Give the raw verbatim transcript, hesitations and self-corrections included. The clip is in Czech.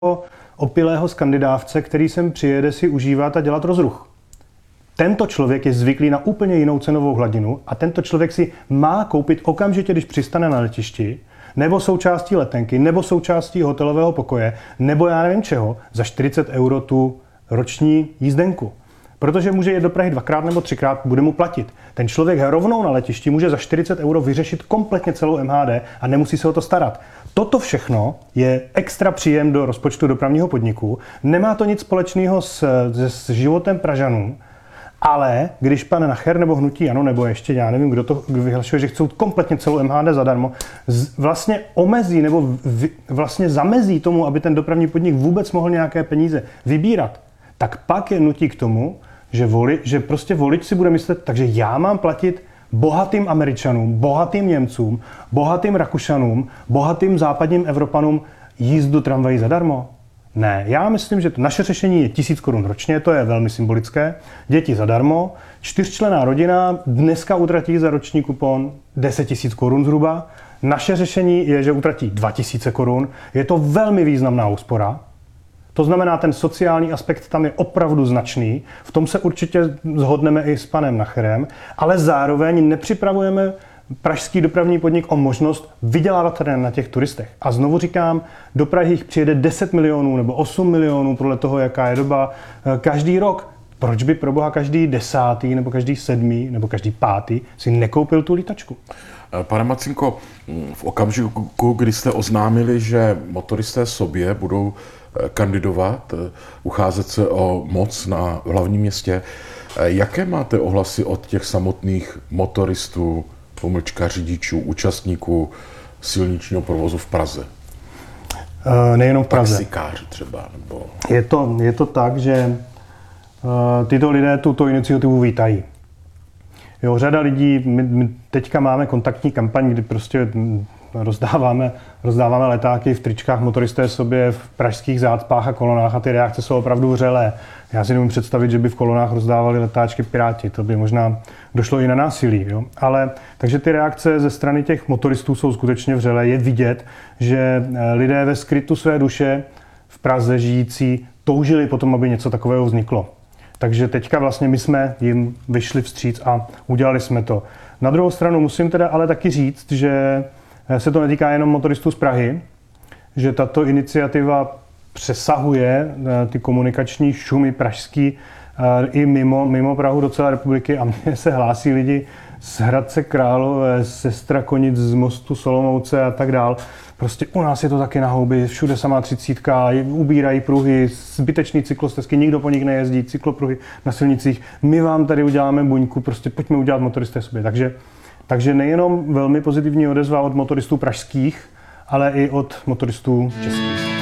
opilého skandinávce, který sem přijede si užívat a dělat rozruch. Tento člověk je zvyklý na úplně jinou cenovou hladinu a tento člověk si má koupit okamžitě, když přistane na letišti, nebo součástí letenky, nebo součástí hotelového pokoje, nebo já nevím čeho, za čtyřicet euro tu roční jízdenku. Protože může jet do Prahy dvakrát nebo třikrát, bude mu platit. Ten člověk rovnou na letišti může za čtyřicet euro vyřešit kompletně celou M H D a nemusí se o to starat. Toto všechno je extra příjem do rozpočtu dopravního podniku. Nemá to nic společného s, s životem Pražanů, ale když pan Nacher nebo hnutí ANO, nebo ještě já nevím, kdo to vyhlašuje, že chcou kompletně celou M H D zadarmo, vlastně omezí nebo v, vlastně zamezí tomu, aby ten dopravní podnik vůbec mohl nějaké peníze vybírat, tak pak je nutí k tomu, že, voli, že prostě volič si bude myslet, takže já mám platit bohatým Američanům, bohatým Němcům, bohatým Rakušanům, bohatým západním Evropanům jízdu tramvají zadarmo. Ne, já myslím, že to naše řešení je tisíc korun ročně, to je velmi symbolické. Děti zadarmo, čtyřčlenná rodina dneska utratí za roční kupon deset tisíc korun zhruba. Naše řešení je, že utratí dva tisíce korun. Je to velmi významná úspora. To znamená, ten sociální aspekt tam je opravdu značný. V tom se určitě shodneme i s panem Nacherem, ale zároveň nepřipravujeme pražský dopravní podnik o možnost vydělávat na těch turistech. A znovu říkám, do Prahy jich přijede deset milionů nebo osm milionů, podle toho, jaká je doba, každý rok. Proč by pro boha každý desátý nebo každý sedmý nebo každý pátý si nekoupil tu lítačku? Pane Macinko, v okamžiku, kdy jste oznámili, že motoristé sobě budou kandidovat, ucházet se o moc na hlavním městě, jaké máte ohlasy od těch samotných motoristů, pomlčka řidičů, účastníků silničního provozu v Praze? Uh, nejenom v Praze. Taxikáři třeba, nebo... Je to, je to tak, že uh, tyto lidé tuto iniciativu vítají. Jo, řada lidí, my, my teďka máme kontaktní kampaň, kdy prostě rozdáváme, rozdáváme letáky v tričkách motoristé sobě v pražských zácpách a kolonách a ty reakce jsou opravdu vřelé. Já si nemůžu představit, že by v kolonách rozdávali letáčky Piráti, to by možná došlo i na násilí. Jo? Ale takže ty reakce ze strany těch motoristů jsou skutečně vřelé. Je vidět, že lidé ve skrytu své duše v Praze žijící toužili potom, aby něco takového vzniklo. Takže teďka vlastně my jsme jim vyšli vstříc a udělali jsme to. Na druhou stranu musím teda ale taky říct, že se to netýká jenom motoristů z Prahy, že tato iniciativa přesahuje ty komunikační šumy pražský i mimo, mimo Prahu do celé republiky a mně se hlásí lidi z Hradce Králové, ze Strakonic, z mostu Solomouce a tak dál. Prostě u nás je to taky na houby, všude samá třicítka, ubírají pruhy, zbytečný cyklostezky, nikdo po nich nejezdí, cyklopruhy na silnicích. My vám tady uděláme buňku, prostě pojďme udělat motoristé sobě. Takže Takže nejenom velmi pozitivní odezva od motoristů pražských, ale i od motoristů českých.